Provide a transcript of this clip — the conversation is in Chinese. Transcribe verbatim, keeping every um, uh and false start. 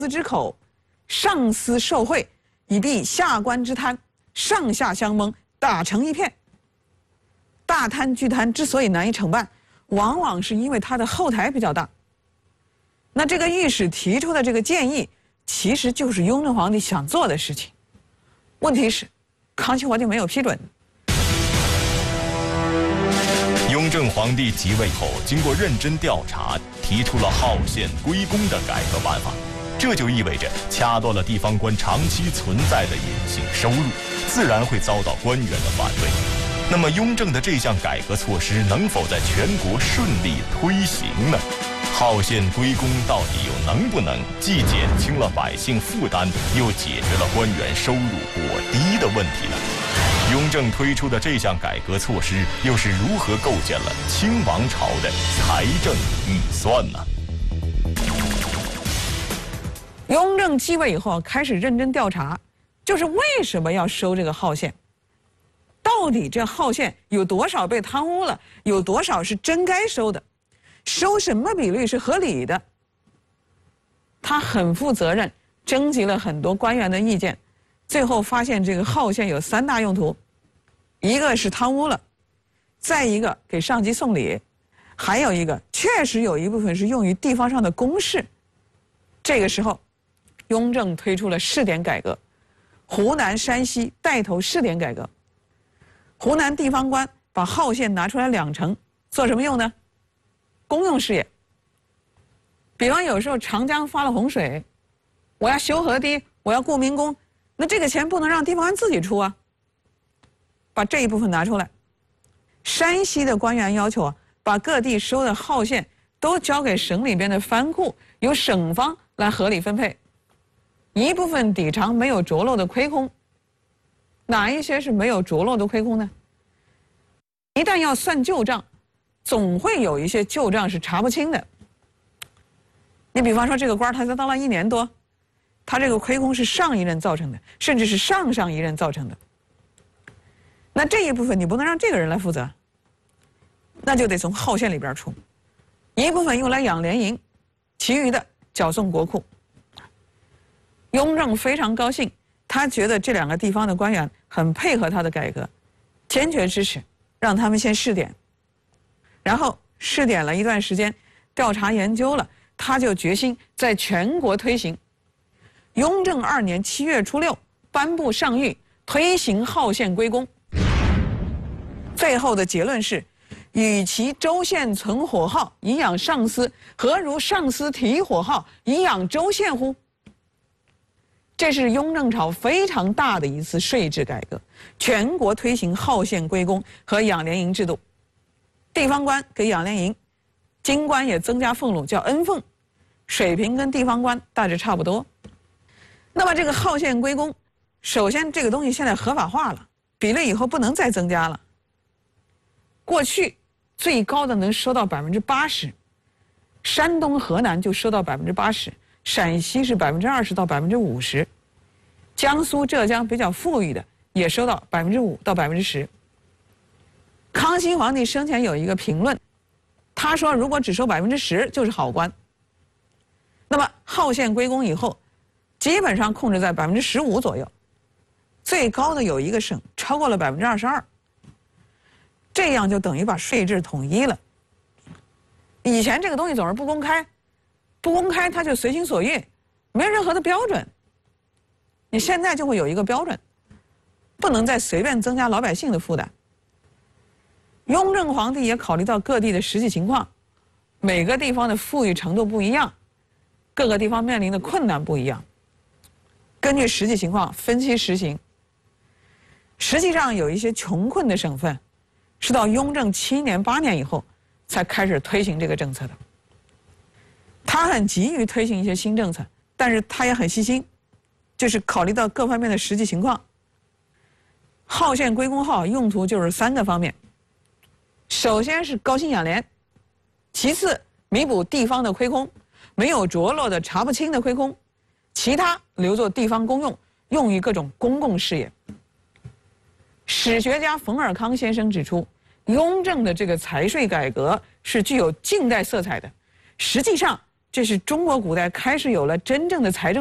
司之口，上司受贿，以避下官之贪，上下相蒙，打成一片。大贪巨贪之所以难以惩办，往往是因为它的后台比较大。那这个御史提出的这个建议，其实就是雍正皇帝想做的事情。问题是，康熙皇帝没有批准。 雍正皇帝即位后，经过认真调查，提出了号县归公的改革办法。这就意味着掐断了地方官长期存在的隐性收入，自然会遭到官员的反对。那么，雍正的这项改革措施能否在全国顺利推行呢？号县归公到底又能不能既减轻了百姓负担，又解决了官员收入过低的问题呢？雍正推出的这项改革措施，又是如何构建了清王朝的财政预算呢？ 雍正继位以后，开始认真调查，就是为什么要收这个号县？到底这号县有多少被贪污了？有多少是真该收的？收什么比率是合理的？他很负责任，征集了很多官员的意见，最后发现这个号县有三大用途：一个是贪污了，再一个给上级送礼，还有一个确实有一部分是用于地方上的公事。这个时候，雍正推出了试点改革，湖南、山西带头试点改革。湖南地方官把号县拿出来两成，做什么用呢？公用事业。比方有时候长江发了洪水，我要修河堤，我要雇民工，那这个钱不能让地方官自己出啊，把这一部分拿出来。山西的官员要求啊，把各地收的号县都交给省里边的藩库，由省方来合理分配，一部分抵偿没有着落的亏空。哪一些是没有着落的亏空呢？一旦要算旧账，总会有一些旧账是查不清的。你比方说这个官他才当了一年多，他这个亏空是上一任造成的，甚至是上上一任造成的。那这一部分你不能让这个人来负责，那就得从号县里边出，一部分用来养廉营，其余的缴送国库。雍正非常高兴，他觉得这两个地方的官员很配合他的改革，坚决支持，让他们先试点。然后试点了一段时间，调查研究了，他就决心在全国推行。雍正二年七月初六颁布上谕，推行号县归公。最后的结论是，与其州县存火号以养上司，何如上司提火号以养州县乎？这是雍正朝非常大的一次税制改革，全国推行号县归公和养廉营制度。地方官给养廉营，京官也增加俸禄，叫恩俸，水平跟地方官大致差不多。那么这个号县归公，首先这个东西现在合法化了，比例以后不能再增加了。过去最高的能收到百分之八十，山东、河南就收到百分之八十，陕西是百分之二十到百分之五十，江苏、浙江比较富裕的也收到百分之五到百分之十。康熙皇帝生前有一个评论，他说如果只收百分之十就是好官。那么号县归公以后，基本上控制在百分之十五左右，最高的有一个省超过了百分之二十二。这样就等于把税制统一了。以前这个东西总是不公开，不公开它就随心所欲，没有任何的标准。你现在就会有一个标准，不能再随便增加老百姓的负担。雍正皇帝也考虑到各地的实际情况，每个地方的富裕程度不一样，各个地方面临的困难不一样，根据实际情况分期实行。实际上有一些穷困的省份，是到雍正七年八年以后才开始推行这个政策的。他很急于推行一些新政策，但是他也很细心，就是考虑到各方面的实际情况。号县归公号用途就是三个方面，首先是高薪养廉，其次弥补地方的亏空，没有着落的查不清的亏空，其他留作地方公用，用于各种公共事业。史学家冯尔康先生指出，雍正的这个财税改革是具有近代色彩的，实际上这是中国古代开始有了真正的财政